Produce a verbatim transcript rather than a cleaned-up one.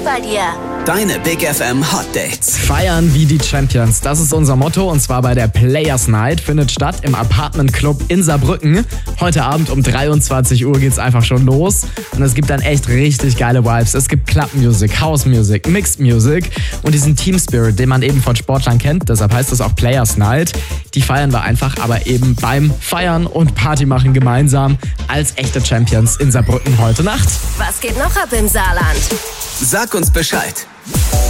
geht bei dir? Deine Big F M Hot Dates. Feiern wie die Champions, das ist unser Motto, und zwar bei der Players Night. Findet statt im Apartment Club in Saarbrücken. Heute Abend um dreiundzwanzig Uhr geht's einfach schon los und es gibt dann echt richtig geile Vibes. Es gibt Club Music, House Music, Mixed Music und diesen Team Spirit, den man eben von Sportlern kennt. Deshalb heißt es auch Players Night. Die feiern wir einfach, aber eben beim Feiern und Party machen gemeinsam als echte Champions in Saarbrücken heute Nacht. Was geht noch ab im Saarland? Sag uns Bescheid.